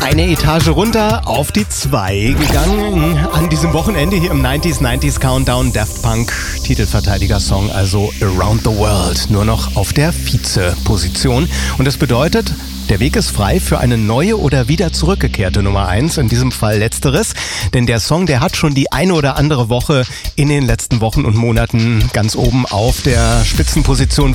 Eine Etage runter auf die 2 gegangen. An diesem Wochenende hier im 90s Countdown Daft Punk Titelverteidiger-Song, also Around the World, nur noch auf der Vize-Position. Und das bedeutet, der Weg ist frei für eine neue oder wieder zurückgekehrte Nummer 1, in diesem Fall letzteres. Denn der Song, der hat schon die eine oder andere Woche in den letzten Wochen und Monaten ganz oben auf der Spitzenposition